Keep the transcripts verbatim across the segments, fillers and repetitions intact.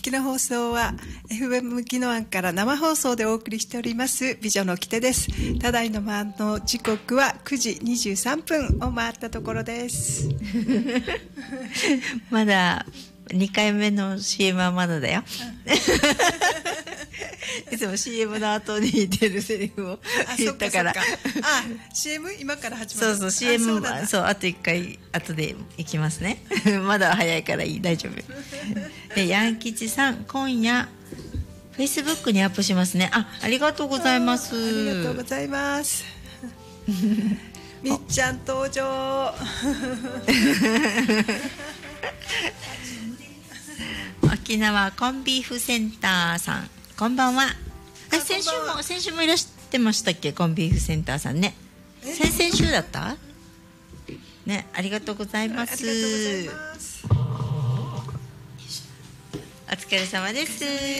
きの放送は エフエム 宜野湾から生放送でお送りしております美女のきてです。ただいまの時刻はくじにじゅうさんぷんを回ったところですまだにかいめの シーエム はまだだよいつも シーエム の後に出るセリフを言ったから、ああ シーエム 今から始まる。 そうそう シーエム あ そう, そうあといっかい後で行きますねまだ早いからいい、大丈夫でヤン吉さん、今夜フェイスブックにアップしますね。あ、ありがとうございます。 ありがとうございますみっちゃん登場沖縄コンビーフセンターさん、こんばんは。あ、先週も先週もいらしてましたっけ、コンビーフセンターさんね。先々週だったね。ありがとうございます。 ありがとうございます。 お疲れ様です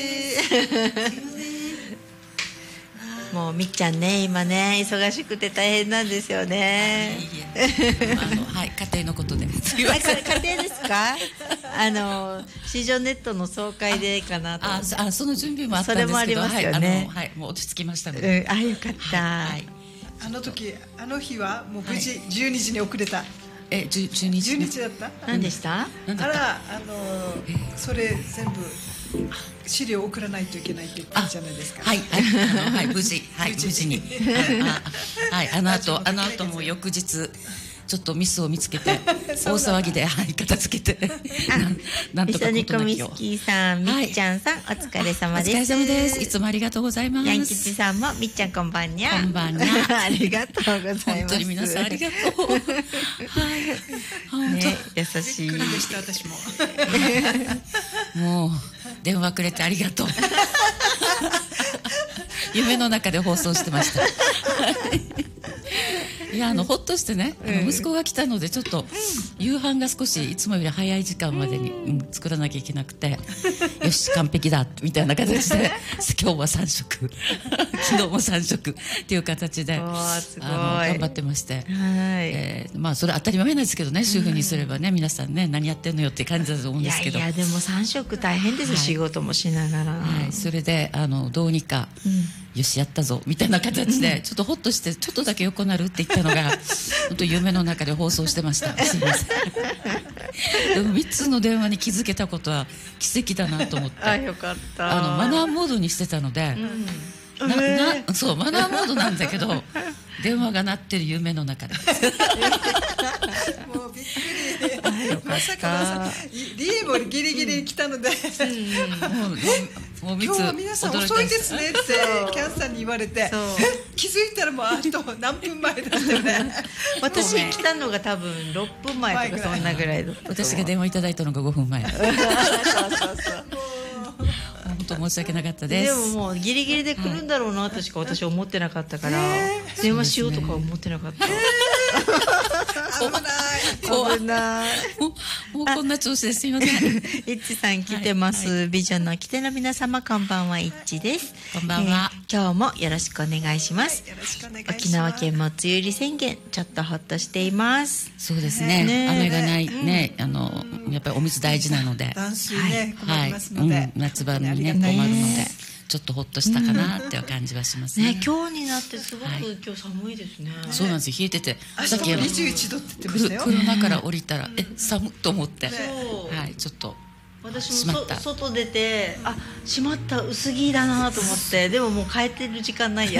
もうみっちゃんね、今ね忙しくて大変なんですよね。 あの、はい、家庭のことで。 すいません。家庭ですか？あの市場ネットの総会でかなと。 ああ、その準備もあったんですけど、 それもありますよね。 はい、あの、はい、もう落ち着きましたので。 うん、あ、よかった。はいはい、 あの時、あの日はもう無事じゅうにじに遅れた。 え、じゅうにじ。 じゅうにじだった？ 何でした？ あら、あのそれ全部資料送らないといけないって言ったんじゃないですか。 はい、はい、あの、はい、無事、はい、無事に。はい、あの後、あの後も翌日。ちょっとミスを見つけて大騒ぎで、はい、片付けてなんとかことなきを。みそにこみすきさん、みっちゃんさん、お疲れ様です。 お疲れ様です。いつもありがとうございます。 ヤン吉さんもみっちゃんこんばんにゃ。 こんばんにゃ。 ありがとうございます。 本当に皆さんありがとう。はい、本当、 ね、優しい。 びっくりでした私も。 もう電話くれてありがとう。夢の中で放送してました。いや、あのほっとしてね、あの息子が来たのでちょっと夕飯が少しいつもより早い時間までに、うん、作らなきゃいけなくて、よし完璧だみたいな形で今日はさん食昨日もさん食っていう形であの頑張ってまして、はい、えー、まあそれ当たり前なんですけどね、主婦にすればね、皆さんね何やってんのよって感じだと思うんですけど、 いやいやでもさん食大変ですよ、はい、仕事もしながら、 はい、それであのどうにか、うん、よしやったぞみたいな形でちょっとホッとしてちょっとだけ横なるって言ったのが本当夢の中で放送してました。すみません。でもみっつの電話に気づけたことは奇跡だなと思って、 あ、よかった。 あのマナーモードにしてたので、うん、ななそうマナーモードなんだけど電話が鳴ってる夢の中でもうびっくり。まさかまさかリーもギリギリ来たので、今日は皆さん遅いですねってキャンさんに言われて、気づいたらもうあと何分前だったよね。 私来たのが多分ろっぷんまえとかそんなぐらいだった。 私が電話いただいたのがごふんまえ。 そうそうそう本当申し訳なかったです。 でももうギリギリで来るんだろうなとしか私は思ってなかったから、電話しようとか思ってなかった。 危ない危ない。 もうこんな調子ですいません。 いっちさん来てます、はいはい、美女のきての皆様こんばんは、いっちです。 こんばんは、 えー、今日もよろしくお願いします、 はい、よろしくお願いします。 沖縄県も梅雨入り宣言、ちょっとほっとしています。 そうですね、ね、雨がないね、うん、あのやっぱりお水大事なので断水ね、困りますので、 はい、うん、夏場にね困るのでちょっとほっとしたかなっていう感じはしますね。 ね、今日になってすごく、はい、今日寒いですね。 そうなんですよ、冷えてて、 さっきにじゅういちどって言ってましたよ。 車から降りたら、え、寒っと思って、 ね、 はい、ちょっと私もそ外出て、あ、しまった薄着だなと思って、でももう帰ってる時間ないや